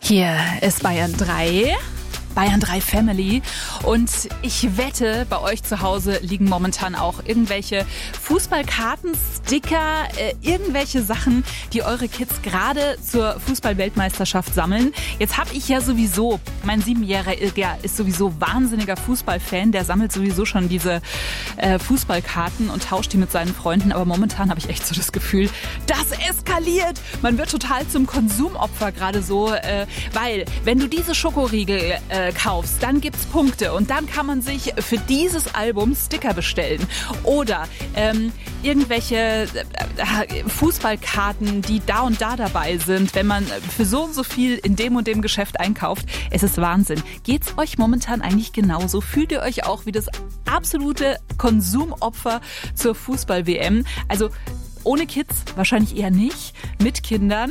Hier ist Bayern 3. Bayern 3 Family und ich wette, bei euch zu Hause liegen momentan auch irgendwelche Fußballkarten, Sticker, irgendwelche Sachen, die eure Kids gerade zur Fußball-Weltmeisterschaft sammeln. Jetzt habe ich ja sowieso, mein 7-Jähriger ist sowieso wahnsinniger Fußballfan, der sammelt sowieso schon diese Fußballkarten und tauscht die mit seinen Freunden, aber momentan habe ich echt so das Gefühl, das eskaliert. Man wird total zum Konsumopfer gerade so, weil wenn du diese Schokoriegel kaufst, dann gibt's Punkte und dann kann man sich für dieses Album Sticker bestellen oder irgendwelche Fußballkarten, die da und da dabei sind, wenn man für so und so viel in dem und dem Geschäft einkauft. Es ist Wahnsinn. Geht's euch momentan eigentlich genauso? Fühlt ihr euch auch wie das absolute Konsumopfer zur Fußball-WM? Also ohne Kids wahrscheinlich eher nicht, mit Kindern.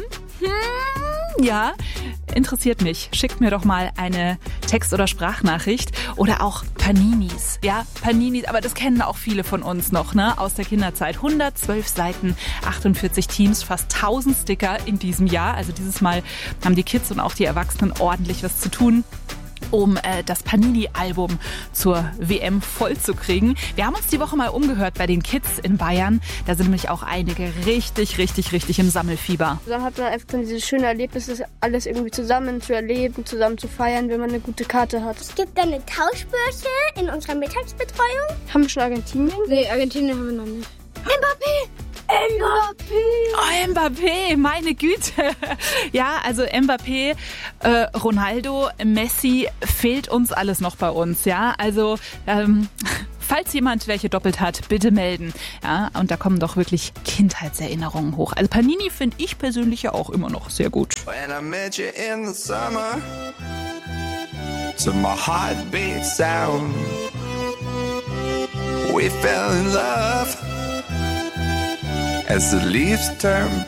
Ja, interessiert mich. Schickt mir doch mal eine Text- oder Sprachnachricht oder auch Paninis. Ja, Paninis, aber das kennen auch viele von uns noch, ne, aus der Kinderzeit. 112 Seiten, 48 Teams, fast 1000 Sticker in diesem Jahr. Also dieses Mal haben die Kids und auch die Erwachsenen ordentlich was zu tun, um das Panini-Album zur WM vollzukriegen. Wir haben uns die Woche mal umgehört bei den Kids in Bayern. Da sind nämlich auch einige richtig im Sammelfieber. Dann hat man einfach diese schönen Erlebnisse, alles irgendwie zusammen zu erleben, zusammen zu feiern, wenn man eine gute Karte hat. Es gibt eine Tauschbörse in unserer Mittagsbetreuung. Haben wir schon Argentinien? Nee, Argentinien haben wir noch nicht. Mbappé! Oh, Mbappé, meine Güte. Ja, also Mbappé, Ronaldo, Messi, fehlt uns alles noch bei uns. Ja, also falls jemand welche doppelt hat, bitte melden. Ja, und da kommen doch wirklich Kindheitserinnerungen hoch. Also Panini finde ich persönlich ja auch immer noch sehr gut. When I met you in the summer, to my heartbeat sound, we fell in love as the leaves turn